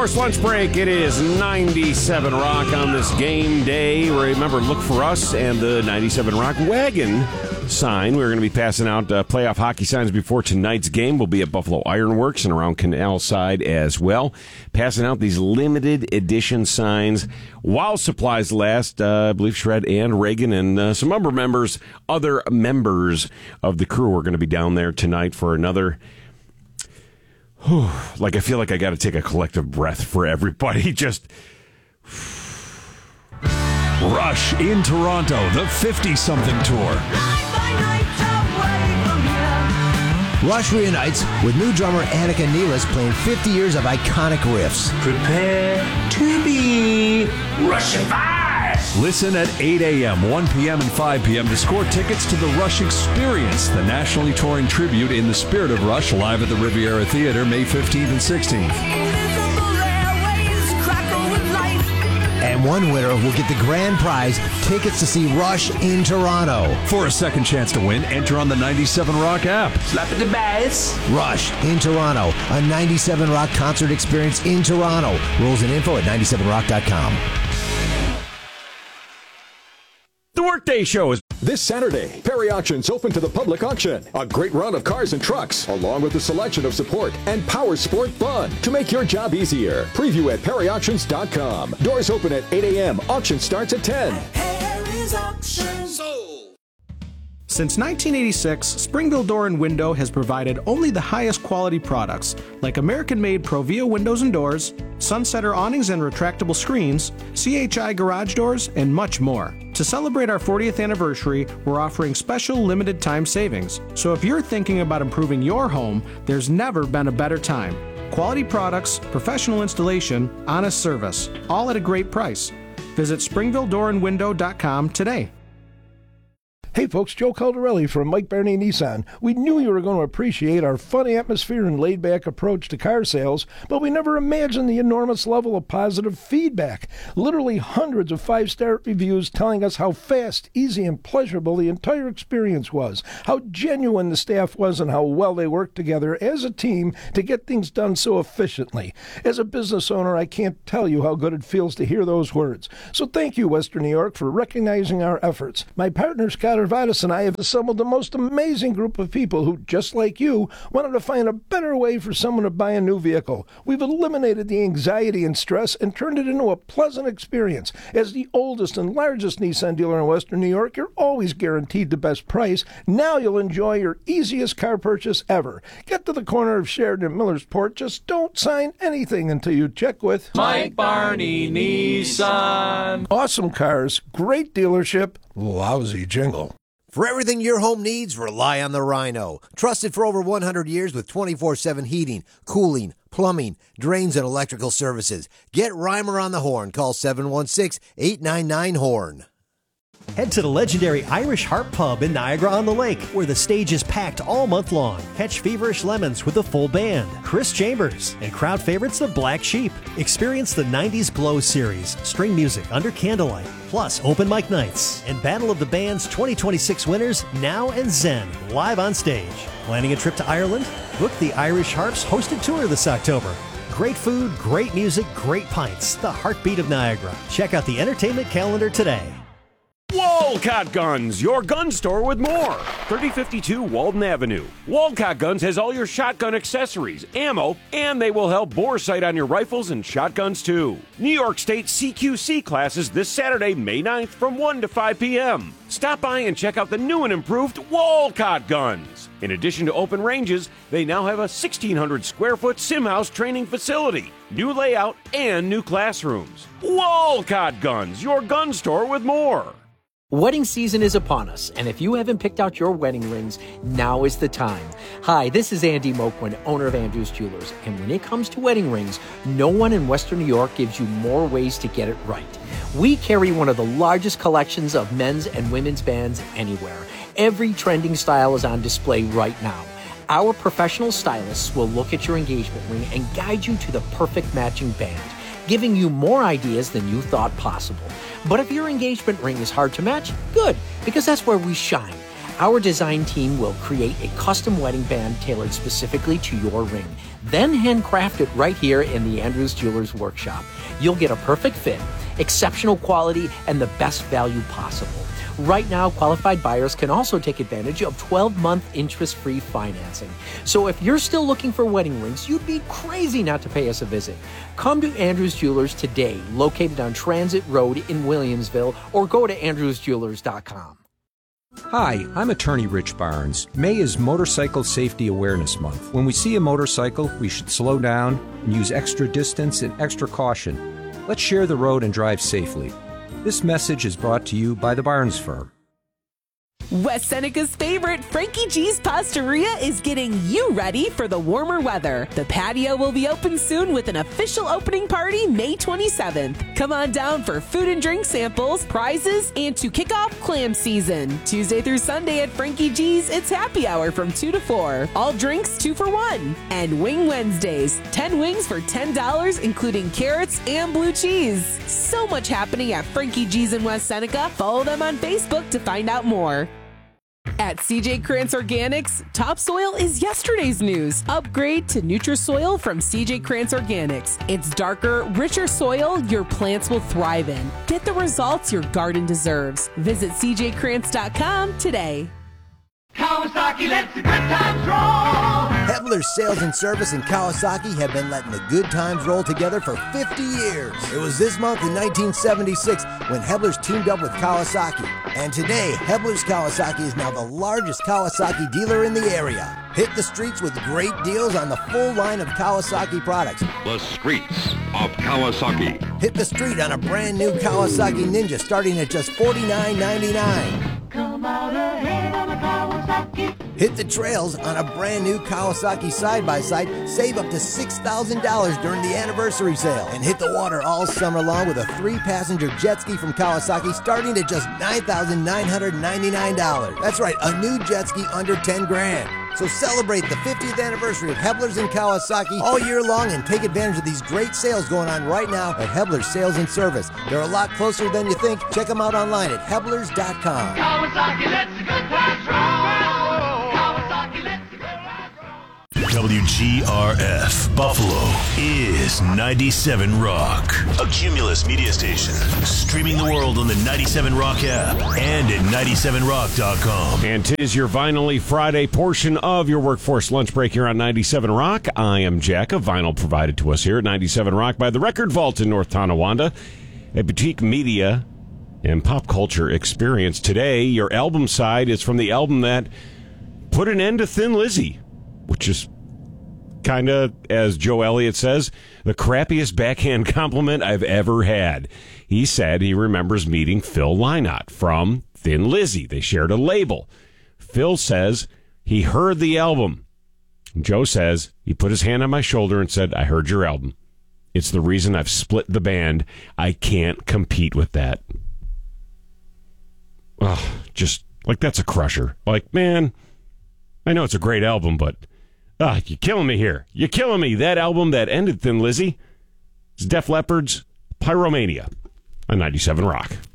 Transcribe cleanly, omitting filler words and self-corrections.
Forced lunch break. It is 97 Rock on this game day. Remember, look for us and the 97 Rock wagon sign. We're going to be passing out playoff hockey signs before tonight's game. We'll be at Buffalo Ironworks and around Canal Side as well. Passing out these limited edition signs while supplies last. I believe Shred and Reagan and some other members of the crew are going to be down there tonight for another... I feel like I got to take a collective breath for everybody. Just Rush in Toronto, the 50-something tour. Rush reunites with new drummer Annika Neelis playing 50 years of iconic riffs. Prepare to be Rushified! Listen at 8 a.m., 1 p.m., and 5 p.m. to score tickets to the Rush Experience, the nationally touring tribute in the spirit of Rush, live at the Riviera Theater May 15th and 16th. And one winner will get the grand prize, tickets to see Rush in Toronto. For a second chance to win, enter on the 97 Rock app. Slap at the bass. Rush in Toronto, a 97 Rock concert experience in Toronto. Rules and info at 97rock.com. the Workday Show is... This Saturday, Perry Auctions open to the public auction. A great run of cars and trucks, along with a selection of support and power sport fun to make your job easier. Preview at perryauctions.com. Doors open at 8 a.m. Auction starts at 10. Perry's Auctions. Since 1986, Springville Door and Window has provided only the highest quality products like American-made Provia windows and doors, Sunsetter awnings and retractable screens, CHI garage doors, and much more. To celebrate our 40th anniversary, we're offering special limited time savings. So if you're thinking about improving your home, there's never been a better time. Quality products, professional installation, honest service, all at a great price. Visit SpringvilleDoorandWindow.com today. Hey folks, Joe Caldarelli from Mike Barney Nissan. We knew you were going to appreciate our fun atmosphere and laid-back approach to car sales, but we never imagined the enormous level of positive feedback. Literally hundreds of 5-star reviews telling us how fast, easy, and pleasurable the entire experience was, how genuine the staff was, and how well they worked together as a team to get things done so efficiently. As a business owner, I can't tell you how good it feels to hear those words. So thank you, Western New York, for recognizing our efforts. My partner, Scott Arvadas, and I have assembled the most amazing group of people who, just like you, wanted to find a better way for someone to buy a new vehicle. We've eliminated the anxiety and stress and turned it into a pleasant experience. As the oldest and largest Nissan dealer in Western New York, you're always guaranteed the best price. Now you'll enjoy your easiest car purchase ever. Get to the corner of Sheridan and Millersport. Just don't sign anything until you check with Mike Barney Nissan. Awesome cars, great dealership, lousy jingle. For everything your home needs, rely on the Rhino. Trusted for over 100 years with 24/7 heating, cooling, plumbing, drains, and electrical services. Get Reimer on the horn. Call 716-899-HORN. Head to the legendary Irish Harp Pub in Niagara-on-the-Lake, where the stage is packed all month long. Catch Feverish Lemons with a full band, Chris Chambers, and crowd favorites the Black Sheep. Experience the 90s Glow series, string music under candlelight, plus open mic nights, and Battle of the Bands 2026 winners Now and Zen live on stage. Planning a trip to Ireland? Book the Irish Harp's hosted tour this October. Great food, great music, great pints. The heartbeat of Niagara. Check out the entertainment calendar today. Walcott Guns, your gun store with more. 3052 Walden Avenue. Walcott Guns has all your shotgun accessories, ammo, and they will help bore sight on your rifles and shotguns too. New York State CQC classes this Saturday, May 9th from 1 to 5 p.m. Stop by and check out the new and improved Walcott Guns. In addition to open ranges, they now have a 1,600 square foot sim house training facility, new layout, and new classrooms. Walcott Guns, your gun store with more. Wedding season is upon us, and if you haven't picked out your wedding rings, now is the time. Hi, this is Andy Moquin, owner of Andrews Jewelers, and when it comes to wedding rings, no one in Western New York gives you more ways to get it right. We carry one of the largest collections of men's and women's bands anywhere. Every trending style is on display right now. Our professional stylists will look at your engagement ring and guide you to the perfect matching band, giving you more ideas than you thought possible. But if your engagement ring is hard to match, good, because that's where we shine. Our design team will create a custom wedding band tailored specifically to your ring. then handcraft it right here in the Andrews Jewelers workshop. You'll get a perfect fit, exceptional quality, and the best value possible. Right now, qualified buyers can also take advantage of 12-month interest-free financing. So if you're still looking for wedding rings, you'd be crazy not to pay us a visit. Come to Andrews Jewelers today, located on Transit Road in Williamsville, or go to andrewsjewelers.com. Hi, I'm attorney Rich Barnes. May is Motorcycle Safety Awareness Month. When we see a motorcycle, we should slow down and use extra distance and extra caution. Let's share the road and drive safely. This message is brought to you by the Barnes Firm. West Seneca's favorite, Frankie G's Pastaria, is getting you ready for the warmer weather. The patio will be open soon with an official opening party May 27th. Come on down for food and drink samples, prizes, and to kick off clam season. Tuesday through Sunday at Frankie G's, it's happy hour from 2 to 4. All drinks 2 for $1. And Wing Wednesdays, 10 wings for $10, including carrots and blue cheese. So much happening at Frankie G's in West Seneca. Follow them on Facebook to find out more. At CJ Krantz Organics, topsoil is yesterday's news. Upgrade to Nutrisoil from CJ Krantz Organics. It's darker, richer soil your plants will thrive in. Get the results your garden deserves. Visit cjkrantz.com today. Kawasaki lets the good times roll. Hebler's Sales and Service in Kawasaki have been letting the good times roll together for 50 years. It was this month in 1976 when Hebler's teamed up with Kawasaki. And today, Hebler's Kawasaki is now the largest Kawasaki dealer in the area. Hit the streets with great deals on the full line of Kawasaki products. The streets of Kawasaki. Hit the street on a brand new Kawasaki Ninja starting at just $49.99. Come out ahead on a Kawasaki. Hit the trails on a brand new Kawasaki side-by-side. Save up to $6,000 during the anniversary sale. And hit the water all summer long with a 3-passenger jet ski from Kawasaki starting at just $9,999. That's right, a new jet ski under 10 grand. So celebrate the 50th anniversary of Hebler's in Kawasaki all year long and take advantage of these great sales going on right now at Hebler's Sales and Service. They're a lot closer than you think. Check them out online at Heblers.com. Kawasaki lets the good times roll. Kawasaki lets the good times roll. WGRF Buffalo is 97 Rock, a Cumulus media station, streaming the world on the 97 Rock app and at 97rock.com. And 'tis your Vinylly Friday portion of your workforce lunch break here on 97 Rock. I am Jack, of vinyl provided to us here at 97 Rock by the Record Vault in North Tonawanda, a boutique media and pop culture experience. Today, your album side is from the album that put an end to Thin Lizzy, which is kind of, as Joe Elliott says, the crappiest backhand compliment I've ever had. He said he remembers meeting Phil Lynott from Thin Lizzy. They shared a label. Phil says he heard the album. Joe says he put his hand on my shoulder and said, I heard your album. It's the reason I've split the band. I can't compete with that. Oh, just like that's a crusher. Like, man, I know it's a great album, but you're killing me here. You're killing me. That album that ended Thin Lizzy is Def Leppard's Pyromania on 97 Rock.